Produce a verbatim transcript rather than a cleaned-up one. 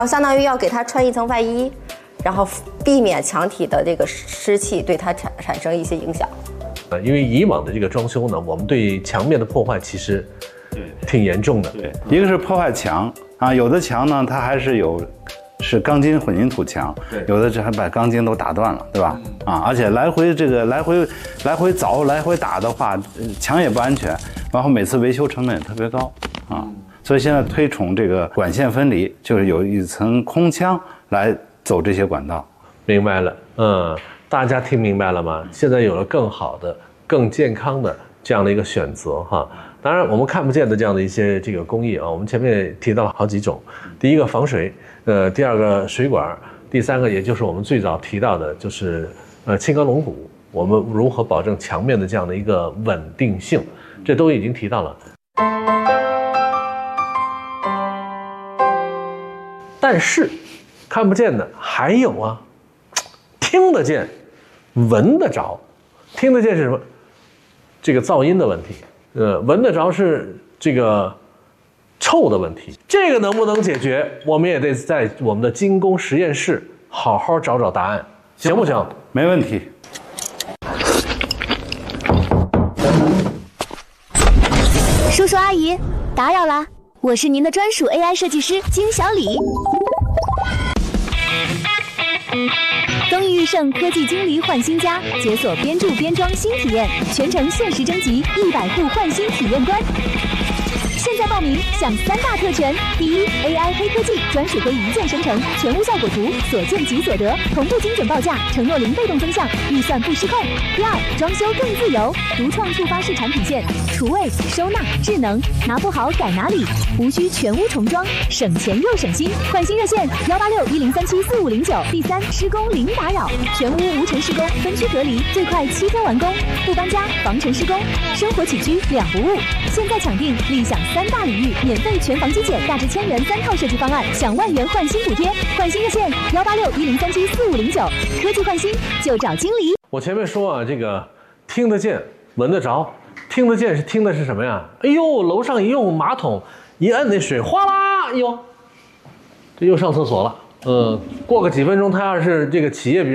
相当于要给它穿一层外衣，然后避免墙体的这个湿气对它产产生一些影响。 呃，因为以往的这个装修呢，我们对墙面的破坏其实挺严重的。 对，一个是破坏墙啊，有的墙呢它还是有是钢筋混凝土墙，有的这还把钢筋都打断了，对吧？嗯、啊，而且来回这个来回来回凿来回打的话，墙也不安全，然后每次维修成本也特别高啊。所以现在推崇这个管线分离，就是有一层空腔来走这些管道。 明白了，嗯，大家听明白了吗？现在有了更好的、更健康的这样的一个选择哈。当然，我们看不见的这样的一些这个工艺啊，我们前面提到了好几种。第一个防水，呃，第二个水管，第三个也就是我们最早提到的，就是呃轻钢龙骨。我们如何保证墙面的这样的一个稳定性，这都已经提到了。但是看不见的还有啊，听得见，闻得着。听得见是什么？这个噪音的问题。呃，闻得着是这个臭的问题。这个能不能解决？我们也得在我们的精工实验室好好找找答案，行不行？ 没问题。 叔叔阿姨，打扰啦，我是您的专属 A I 设计师金小李。更裕盛科技金梨焕新家，解锁边住边装新体验，全程限时征集一百户焕新体验官。现在报名享三大特权：第一 ，A I 黑科技专属可以一键生成全屋效果图，所见即所得，同步精准报价，承诺零被动增项，预算不失控。第二，装修更自由，独创触发式产品线，厨卫、收纳、智能，拿不好改哪里，无需全屋重装，省钱又省心。换新热线幺八六一零三七四五零九。第三，施工零打扰，全屋无尘施工，分区隔离，最快七天完工，不搬家，防尘施工，生活起居两不误。现在抢定，立享三大礼遇，免费全房机检，大至千元三套设计方案，享万元换新补贴。换新热线幺八六一零三七四五零九，科技换新就找经理。 我前面说啊，这个听得见，闻得着。听得见是听的是什么呀？哎呦，楼上一用马桶一摁那水哗啦，哎呦，这又上厕所了。嗯，过个几分钟，他要是这个企业比